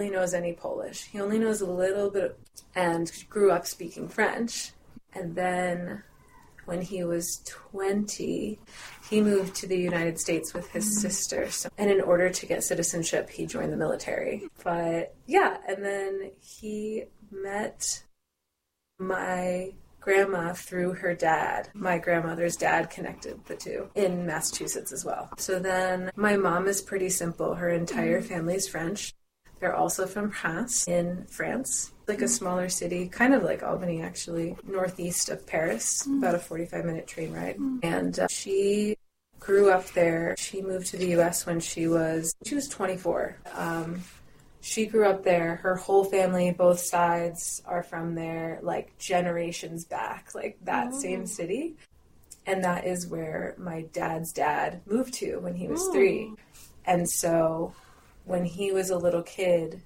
He knows any Polish. He only knows a little bit and grew up speaking French. And then when he was 20, he moved to the United States with his sister. And in order to get citizenship, he joined the military. But yeah, and then he met my grandma through her dad. My grandmother's dad connected the two in Massachusetts as well. So then my mom is pretty simple. Her entire family is French. They're also from Reims in France, like a smaller city, kind of like Albany actually, northeast of Paris, about a 45-minute train ride. And she grew up there. She moved to the U.S. when she was 24. She grew up there. Her whole family, both sides, are from there, like generations back, like that same city. And that is where my dad's dad moved to when he was 3. And so when he was a little kid,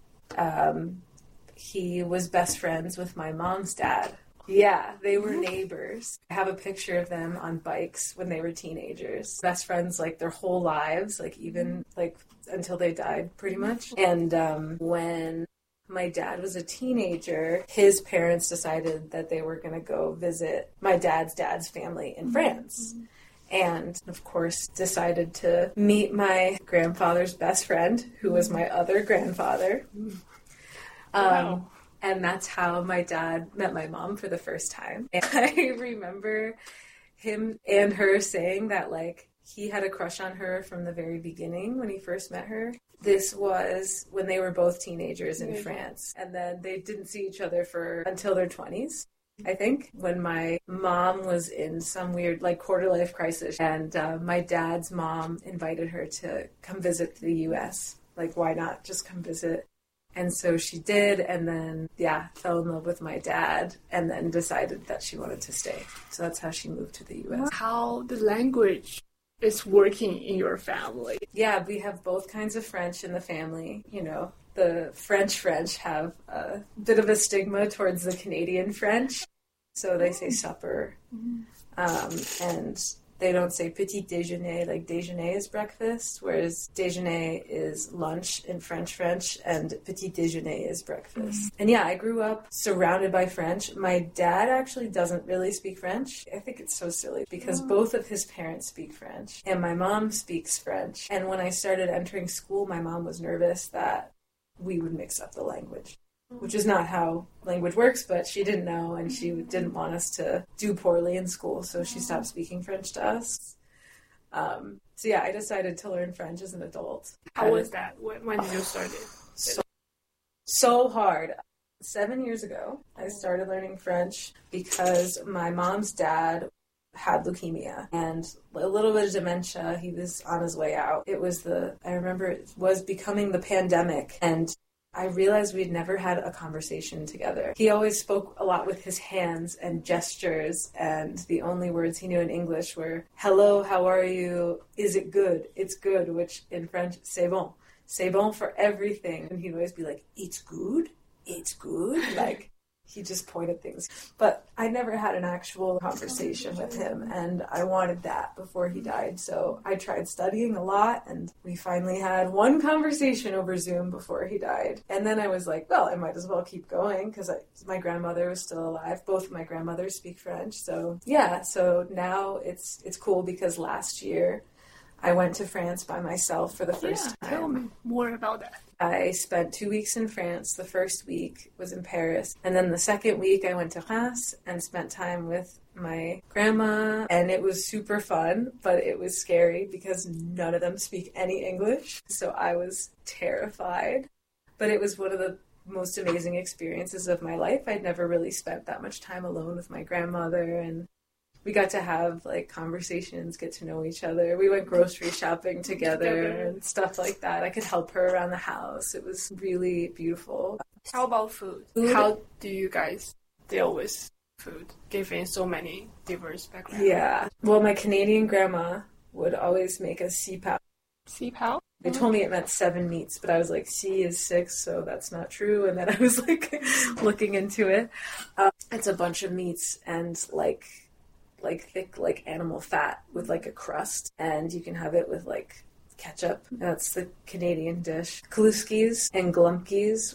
he was best friends with my mom's dad. Yeah, they were neighbors. I have a picture of them on bikes when they were teenagers. Best friends, like, their whole lives, like, even, like, until they died, pretty much. And when my dad was a teenager, his parents decided that they were going to go visit my dad's family in France. And, of course, decided to meet my grandfather's best friend, who was my other grandfather. Wow. And that's how my dad met my mom for the first time. And I remember him and her saying that, like, he had a crush on her from the very beginning when he first met her. This was when they were both teenagers in France. And then they didn't see each other until their 20s. I think, when my mom was in some weird, like, quarter-life crisis, and my dad's mom invited her to come visit the U.S. Like, why not just come visit? And so she did, and then, yeah, fell in love with my dad, and then decided that she wanted to stay. So that's how she moved to the U.S. How the language is working in your family. Yeah, we have both kinds of French in the family, you know. The French have a bit of a stigma towards the Canadian French. So they say supper, and they don't say petit déjeuner, like déjeuner is breakfast, whereas déjeuner is lunch in French, and petit déjeuner is breakfast. And yeah, I grew up surrounded by French. My dad actually doesn't really speak French. I think it's so silly because both of his parents speak French, and my mom speaks French. And when I started entering school, my mom was nervous that we would mix up the language, which is not how language works, but she didn't know, and she didn't want us to do poorly in school, so she stopped speaking French to us. So yeah, I decided to learn French as an adult. How was that? When did you start it? So hard. 7 years ago, I started learning French because my mom's dad had leukemia and a little bit of dementia. He was on his way out. I remember it was becoming the pandemic, and I realized we'd never had a conversation together. He always spoke a lot with his hands and gestures, and the only words he knew in English were, hello, how are you? Is it good? It's good, which in French, c'est bon. C'est bon for everything. And he'd always be like, it's good? It's good? Like, he just pointed things. But I never had an actual conversation with him, and I wanted that before he died. So I tried studying a lot, and we finally had one conversation over Zoom before he died. And then I was like, well, I might as well keep going because my grandmother was still alive. Both of my grandmothers speak French. So yeah, so now it's cool because last year I went to France by myself for the first time. Tell me more about that. I spent 2 weeks in France. The first week was in Paris. And then the second week I went to Reims and spent time with my grandma. And it was super fun, but it was scary because none of them speak any English. So I was terrified. But it was one of the most amazing experiences of my life. I'd never really spent that much time alone with my grandmother, and we got to have, like, conversations, get to know each other. We went grocery shopping together and stuff like that. I could help her around the house. It was really beautiful. How about food? How do you guys deal with food, given so many diverse backgrounds? Yeah. Well, my Canadian grandma would always make a sipao. Sipao? They told me it meant 7 meats, but I was like, C is 6, so that's not true. And then I was, like, looking into it. It's a bunch of meats and, like thick, like, animal fat with, like, a crust. And you can have it with, like, ketchup. That's the Canadian dish. Kaluskis and Glumpkies